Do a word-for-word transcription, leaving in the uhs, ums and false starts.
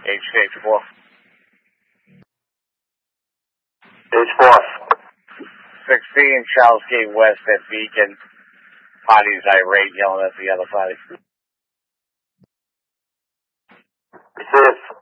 H H four. H four. sixteen Charles Gate West at Beacon. Party's irate, yelling at the other party. Receive.